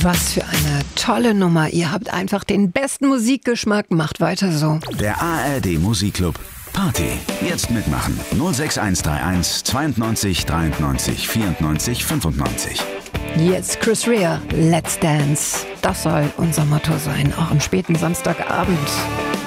Was für eine tolle Nummer. Ihr habt einfach den besten Musikgeschmack. Macht weiter so. Der ARD Musikclub Party. Jetzt mitmachen. 06131 92 93 94 95. Jetzt Chris Rea, Let's Dance. Das soll unser Motto sein, auch am späten Samstagabend.